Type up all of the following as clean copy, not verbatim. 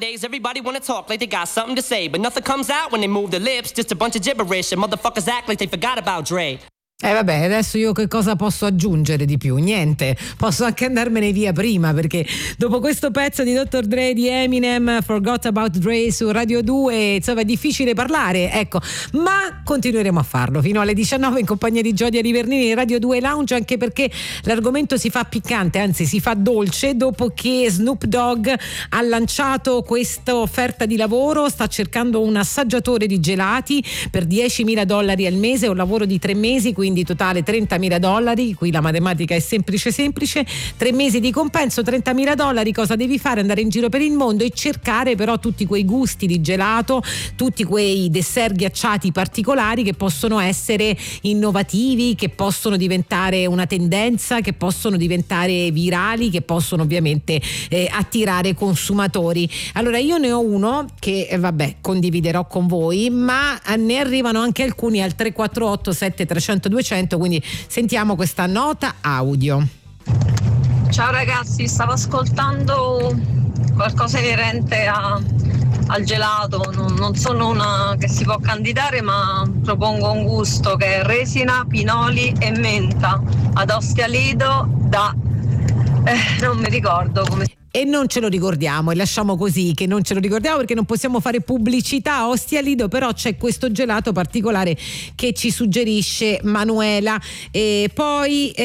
Nowadays, everybody wanna talk like they got something to say, but nothing comes out when they move their lips, just a bunch of gibberish, and motherfuckers act like they forgot about Dre. Vabbè, adesso io che cosa posso aggiungere di più? Niente, posso anche andarmene via prima, perché dopo questo pezzo di Dr. Dre, di Eminem, Forgot About Dre su Radio 2, insomma è difficile parlare, ecco, ma continueremo a farlo fino alle 19 in compagnia di Giodia Rivernini, Radio 2 Lounge, anche perché l'argomento si fa piccante, anzi si fa dolce, dopo che Snoop Dogg ha lanciato questa offerta di lavoro, sta cercando un assaggiatore di gelati per $10.000 al mese, un lavoro di 3 mesi, quindi totale $30.000, qui la matematica è semplice, 3 mesi di compenso, $30.000, cosa devi fare? Andare in giro per il mondo e cercare però tutti quei gusti di gelato, tutti quei dessert ghiacciati particolari che possono essere innovativi, che possono diventare una tendenza, che possono diventare virali, che possono ovviamente attirare consumatori. Allora io ne ho uno che condividerò con voi, ma ne arrivano anche alcuni al 348 7300 200, quindi sentiamo questa nota audio. Ciao ragazzi, stavo ascoltando qualcosa inerente al gelato, non sono una che si può candidare, ma propongo un gusto che è resina, pinoli e menta ad Ostia Lido da non mi ricordo come. E non ce lo ricordiamo, e lasciamo così che non ce lo ricordiamo, perché non possiamo fare pubblicità a Ostia Lido, però c'è questo gelato particolare che ci suggerisce Manuela. E poi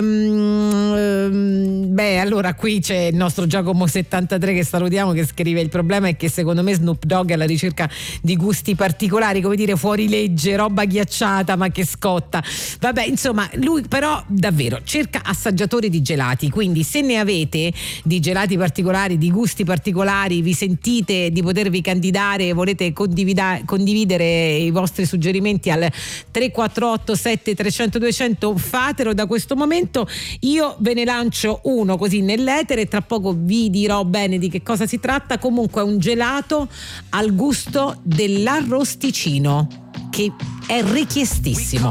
allora qui c'è il nostro Giacomo 73 che salutiamo, che scrive: il problema è che secondo me Snoop Dogg è alla ricerca di gusti particolari, come dire fuori legge, roba ghiacciata ma che scotta. Vabbè, insomma, lui però davvero cerca assaggiatori di gelati, quindi se ne avete di gelati particolari, di gusti particolari, vi sentite di potervi candidare, volete condividere i vostri suggerimenti al 348 7300 200, fatelo da questo momento. Io ve ne lancio uno così nell'etere e tra poco vi dirò bene di che cosa si tratta. Comunque è un gelato al gusto dell'arrosticino che è richiestissimo.